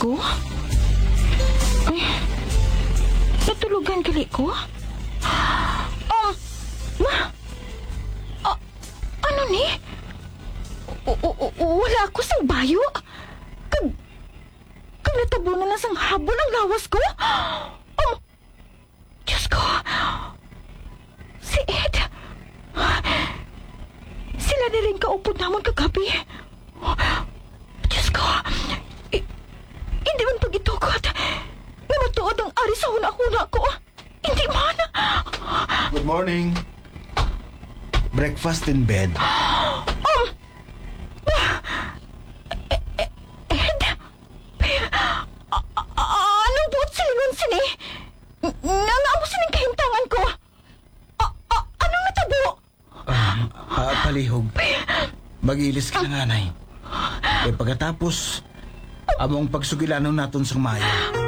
ko? Ay, natulugan gali ko? Ma? Ano ni? Wala ako sang bayo. Kag natabunan na sang habol ang lawas ko? Diyos ko. Si Ed. Sila na rin kaupod naman kagabi. Diyos ko. Hindi man pag-itugot. Namatuod ang ari sa huna-huna ko. Hindi man. Good morning. Breakfast in bed. Ed? Anong buot silingon sini? Nga mo sining kahintangan ko. Anong natabo? Palihog. Mag-ilis ka na, nanay. E pagkatapos, among pagsugilanon naton sa Maya.